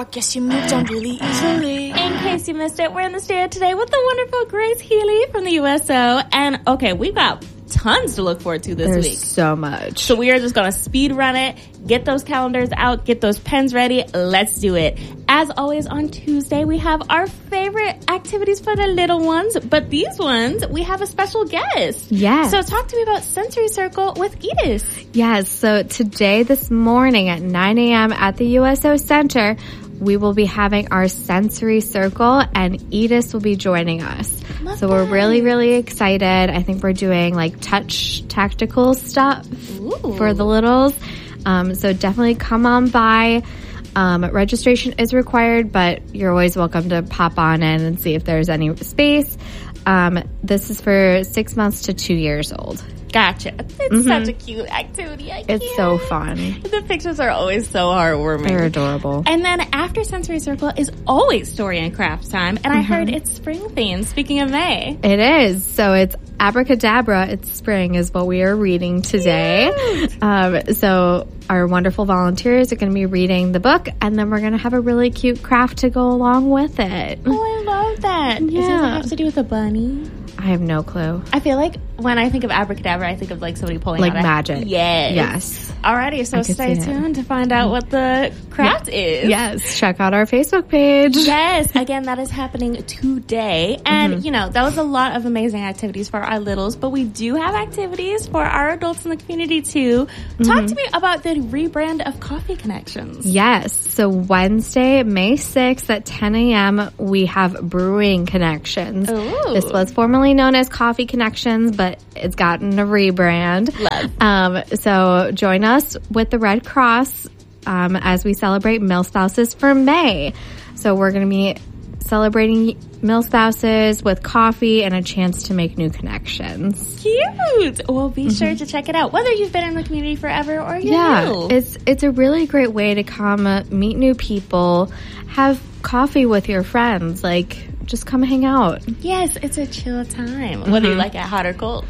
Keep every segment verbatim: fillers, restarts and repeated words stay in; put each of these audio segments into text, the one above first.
I guess you moved on really easily. In case you missed it, we're in the studio today with the wonderful Grace Healy from the U S O. And, okay, we've got tons to look forward to this There's week. so much. So we are just going to speed run it, get those calendars out, get those pens ready. Let's do it. As always, on Tuesday, we have our favorite activities for the little ones. But these ones, we have a special guest. Yes. So talk to me about Sensory Circle with Edith. Yes. So today, this morning at nine a.m. at the U S O Center, we will be having our Sensory Circle, and Edith will be joining us. Love so that. we're really, really excited. I think we're doing like touch tactical stuff Ooh. for the littles. Um, so definitely come on by. Um, registration is required, but you're always welcome to pop on in and see if there's any space. Um, this is for six months to two years old. Gotcha. It's Mm-hmm. such a cute activity. I It's can't. so fun. The pictures are always so heartwarming. They're adorable. And then after Sensory Circle is always story and craft time. And I Mm-hmm. heard it's spring themed. Speaking of May. It is. So it's Abracadabra, It's Spring is what we are reading today. Yes. Um, so our wonderful volunteers are going to be reading the book, and then we're going to have a really cute craft to go along with it. Oh, I love that. Does it Yeah. have to do with a bunny? I have no clue. I feel like when I think of Abracadabra, I think of like somebody pulling Like out a- magic. Yes. Yes. Alrighty, so I could stay see it. tuned to find out what the craft is. Yes. Check out our Facebook page. Yes, again, that is happening today. And, Mm-hmm. you know, that was a lot of amazing activities for our littles, but we do have activities for our adults in the community too. Talk Mm-hmm. to me about the rebrand of Coffee Connections. Yes. So Wednesday, May sixth at ten a.m., we have Brewing Connections. Ooh. This was formerly known as Coffee Connections, but it's gotten a rebrand. Love. Um, so join us with the Red Cross um, as we celebrate Milspouses for May. So we're going to be celebrating Milspouses with coffee and a chance to make new connections. Cute. Well, be sure to check it out, whether you've been in the community forever or you're Yeah, new. it's it's a really great way to come uh, meet new people, have coffee with your friends, like just come hang out. Yes, it's a chill time, whether you like it hot or cold.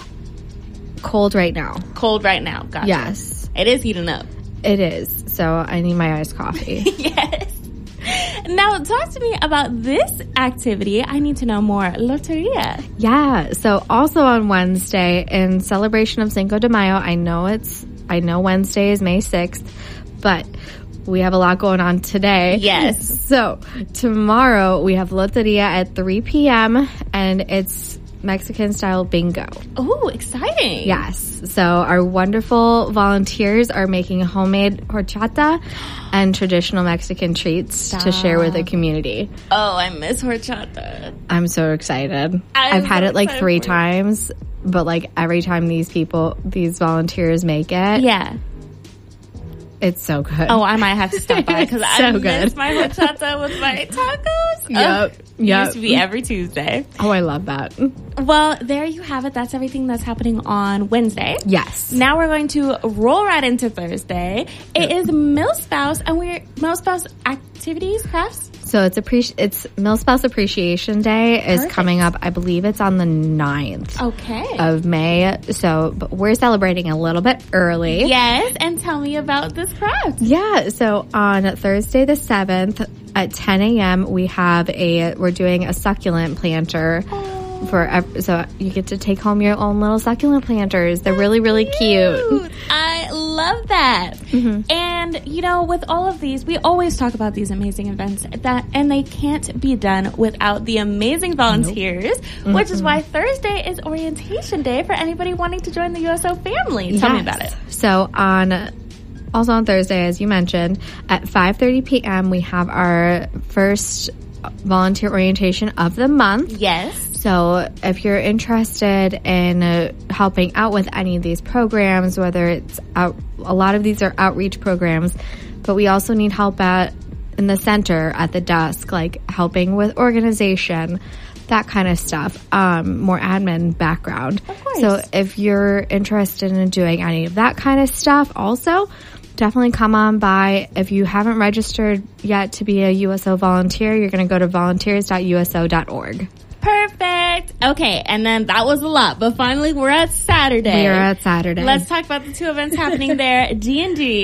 Cold right now. Cold right now. Gotcha. Yes, It is heating up. it is. So I need my iced coffee. Yes. Now, talk to me about this activity. I need to know more. Loteria. Yeah. So also on Wednesday, in celebration of Cinco de Mayo, I know it's I know Wednesday is May sixth, but we have a lot going on today. Yes. So tomorrow we have Loteria at three p.m. and it's Mexican style bingo. Oh, exciting. Yes. So our wonderful volunteers are making homemade horchata and traditional Mexican treats Stop. to share with the community. Oh, I miss horchata. I'm so excited. I'm I've had so it like excited three for you. times, but like every time these people, these volunteers make it, Yeah. it's so good. Oh, I might have to stop by because It's I so miss good. my horchata with my tacos. Yep. Ugh. Yep. Used to be every Tuesday. Oh, I love that. Well, there you have it. That's everything that's happening on Wednesday. Yes. Now we're going to roll right into Thursday. It is Milspouse, and we're Milspouse activities, crafts. So it's appreci- it's Milspouse Appreciation Day is Perfect. coming up. I believe it's on the ninth Okay. of May. So but we're celebrating a little bit early. Yes, and tell me about this craft. Yeah, so on Thursday the seventh at ten a.m. we have a we're doing a succulent planter for ev- so you get to take home your own little succulent planters. They're really really cute. I love that. Mm-hmm. And you know, with all of these, we always talk about these amazing events that, and they can't be done without the amazing volunteers. Which is why Thursday is orientation day for anybody wanting to join the U S O family. Tell me Yes. about it. So on also on Thursday, as you mentioned, at five thirty p.m. we have our first volunteer orientation of the month. Yes. So if you're interested in uh, helping out with any of these programs, whether it's out, a lot of these are outreach programs, but we also need help at in the center at the desk, like helping with organization, that kind of stuff, um, more admin background. Of course. So if you're interested in doing any of that kind of stuff also, definitely come on by. If you haven't registered yet to be a U S O volunteer, you're going to go to volunteers dot U S O dot org. Perfect. Okay, and then that was a lot, but finally we're at Saturday. We are at Saturday. Let's talk about the two events happening there. D and D.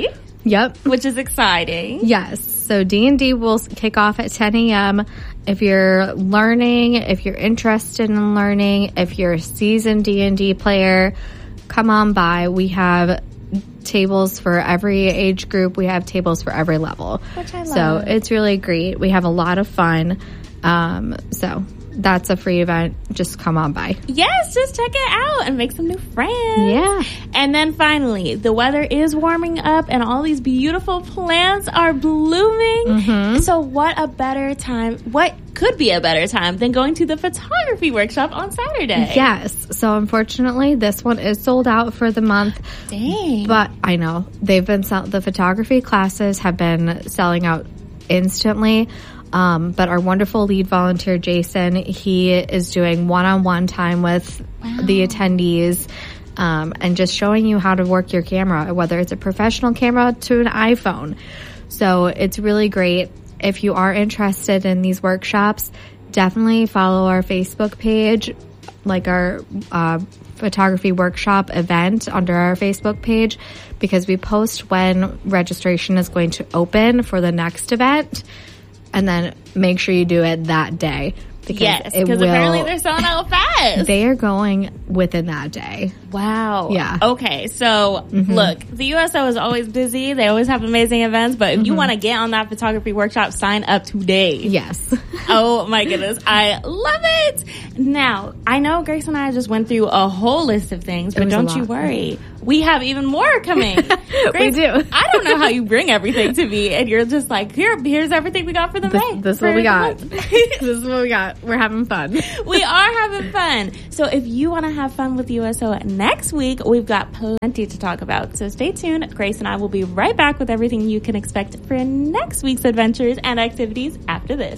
Yep. Which is exciting. Yes. So D and D will kick off at ten a.m. If you're learning, if you're interested in learning, if you're a seasoned D and D player, come on by. We have tables for every age group. We have tables for every level. Which I love. So it's really great. We have a lot of fun. Um, so that's a free event. Just come on by. Yes, just check it out and make some new friends. Yeah. And then finally, the weather is warming up and all these beautiful plants are blooming. Mm-hmm. So what a better time, what could be a better time than going to the photography workshop on Saturday? Yes. So unfortunately, this one is sold out for the month. Dang. But I know they've been sell- the photography classes have been selling out instantly. Um, but our wonderful lead volunteer, Jason, he is doing one-on-one time with wow. the attendees um, and just showing you how to work your camera, whether it's a professional camera to an iPhone. So it's really great. If you are interested in these workshops, definitely follow our Facebook page, like our uh, photography workshop event under our Facebook page, because we post when registration is going to open for the next event. And then make sure you do it that day. Because yes, it because will, apparently they're selling out fast. They are going within that day. Wow. Yeah. Okay, so Mm-hmm. look, the U S O is always busy. They always have amazing events. But if Mm-hmm. you want to get on that photography workshop, sign up today. Yes. Oh my goodness. I love it. Now, I know Grace and I just went through a whole list of things, but was a don't you lot. worry. We have even more coming. Grace, do. I don't know how you bring everything to me and you're just like, here, here's everything we got for the This, May. this is for what we the got. month. This is what we got. We're having fun. We are having fun. So if you want to have fun with U S O next week, we've got plenty to talk about. So stay tuned. Grace and I will be right back with everything you can expect for next week's adventures and activities after this.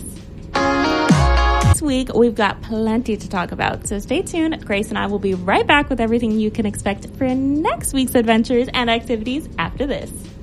This week, we've got plenty to talk about. So stay tuned. Grace and I will be right back with everything you can expect for next week's adventures and activities after this.